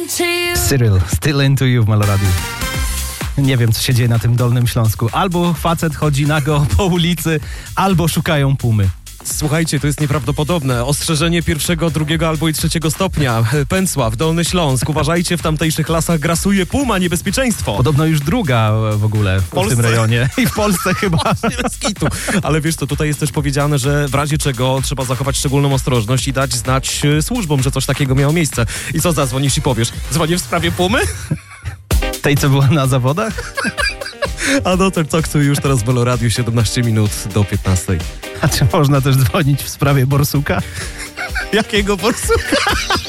Cyril, Still Into You w Meloradiu. Nie wiem, co się dzieje na tym Dolnym Śląsku. Albo facet chodzi nago po ulicy, albo szukają pumy. Słuchajcie, to jest nieprawdopodobne. Ostrzeżenie 1., 2. albo i 3. stopnia. Pęcław, Dolny Śląsk. Uważajcie, w tamtejszych lasach grasuje puma, niebezpieczeństwo. Podobno już druga w ogóle w tym rejonie. I w Polsce chyba. Nie bez kitu. Ale wiesz co, tutaj jest też powiedziane, że w razie czego trzeba zachować szczególną ostrożność i dać znać służbom, że coś takiego miało miejsce. I co, zadzwonisz i powiesz? Dzwonię w sprawie pumy? Tej, co była na zawodach? A no to co chcę już teraz w Meloradiu 17 minut do 15. A czy można też dzwonić w sprawie borsuka? Jakiego borsuka?